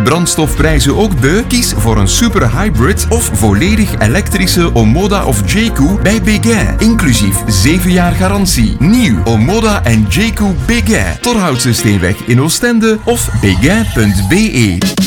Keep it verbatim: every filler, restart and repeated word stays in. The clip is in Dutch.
brandstofprijzen ook beu? Kies voor een super hybrid of volledig elektrische Omoda of Jayco bij Béguin. Inclusief zeven jaar garantie. Nieuw Omoda en Jayco Béguin. Torhoutse Steenweg in Oostende of béguin punt be.